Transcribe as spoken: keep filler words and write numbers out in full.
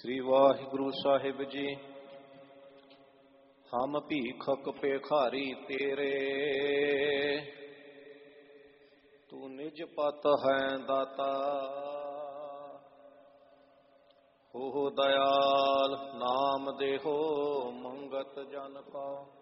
श्री वाहिगुरु साहिब जी। हम भीखक पेखारी तेरे, तू निज पत है दाता। हो दयाल नाम देहो मंगत जन का।